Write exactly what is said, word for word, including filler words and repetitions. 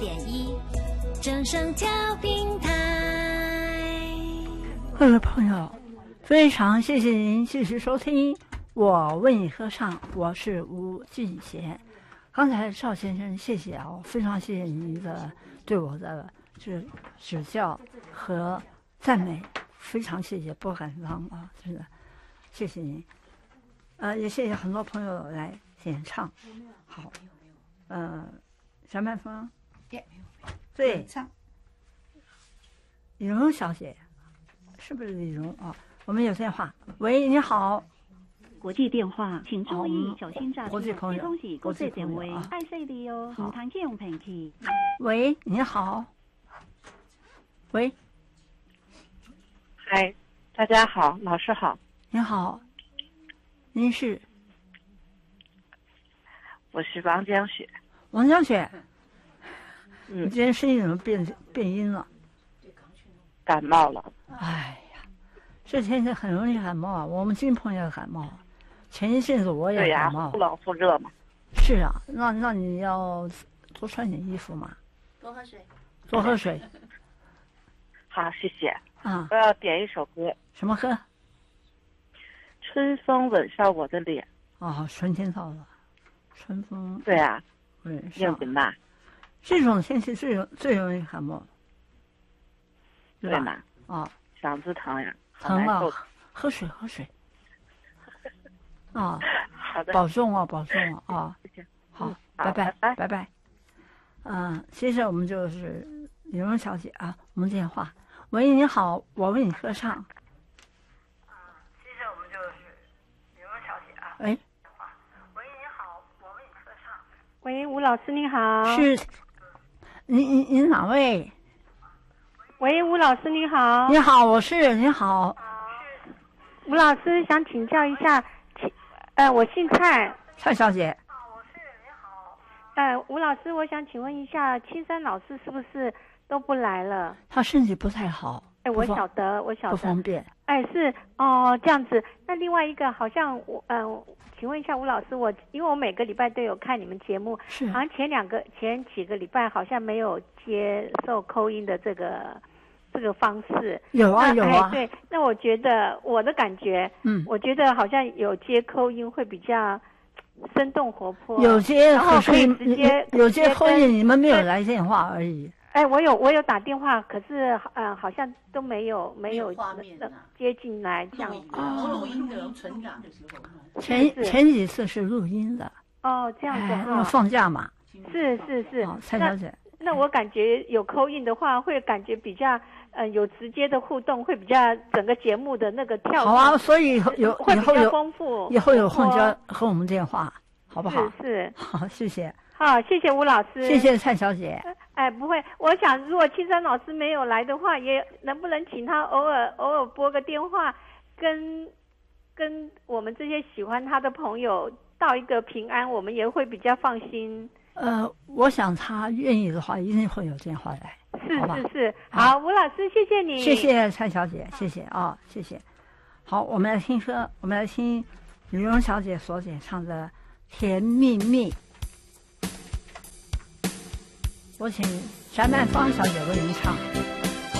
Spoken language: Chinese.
点一，正声调频台。 各位朋友，非常谢谢您继续收听我为你歌唱，我是吴俊贤。刚才赵先生，谢谢啊，我非常谢谢您的对我的指指教和赞美，非常谢谢，不敢当啊，真的谢谢您。呃，也谢谢很多朋友来演唱。好，呃，小麦芳，对，唱李蓉小姐，是不是李蓉啊？我们有电话，喂，你好。 国际电话，请注意小心诈骗。 国际朋友， 国际电话，爱惜你哦，唔通借用平器。 喂，你好。喂， 嗨，大家好，老师好。 你好，您是？ 我是王江雪。 王江雪， 嗯， 你今天声音怎么变变音了？ 感冒了。 哎呀，这天气很容易感冒啊，我们金朋友感冒。前一阵子我也感冒， 忽冷忽热嘛。 是啊，那那你要多穿点衣服嘛， 多喝水， 多喝水。 好，谢谢。 啊， 我要点一首歌。 什么歌？ 春风吻上我的脸。 哦，春天到了，春风。 对啊， 吻上。应嘛。 这种天气最容最容易感冒， 对嘛？ 啊， 嗓子疼呀， 疼了，喝水，喝水。啊， 好的， 保重啊，保重啊，啊， 谢谢， 好， 嗯、 拜拜， 拜拜拜。嗯，接着我们就是李蓉小姐啊，我们电话，喂，你好，我为你歌唱。 啊，接着我们就是李蓉小姐啊， 喂， 喂，你好，我为你歌唱。 喂，吴老师你好。 是，您您您哪位？ 喂，吴老师你好。 你好，我是你好。 吴老师想请教一下。呃，我姓蔡， 蔡小姐。 啊，我是你好。 呃，吴老师，我想请问一下，青山老师是不是都不来了？ 他身体不太好。 哎，我晓得，我晓得。 不方便。 哎，是哦，这样子。那另外一个，好像我，嗯、呃，请问一下吴老师，我因为我每个礼拜都有看你们节目， 是， 好像前两个前几个礼拜好像没有接受扣音的这个。这个方式有啊有啊， 哎，对，那我觉得我的感觉， 嗯， 我觉得好像有接扣音会比较生动活泼， 有接， 然后可以直接有接扣音，你们没有来电话而已。 哎，我有我有打电话，可是呃好像都没有没有画面接进来这样。 哦，录音的存档的时候， 前前几次是录音的。 哦，这样子哈，放假嘛。 是是是， 蔡小姐。 那我感觉有扣印的话，会感觉比较呃有直接的互动，会比较整个节目的那个跳。 好啊，所以有会比较丰富。 以后有空就要和我们电话，好不好？ 是是。 好，谢谢。 好，谢谢吴老师。 谢谢蔡小姐。 哎，不会，我想如果青山老师没有来的话，也能不能请他偶尔偶尔拨个电话，跟跟我们这些喜欢他的朋友道一个平安，我们也会比较放心。 呃，我想他愿意的话，一定会有电话来。 是是是，好，吴老师，谢谢你， 谢谢蔡小姐，谢谢啊，谢谢。好，我们来听歌，我们来听李蓉小姐所演唱的《甜蜜蜜》。我请翟曼芳小姐为您唱。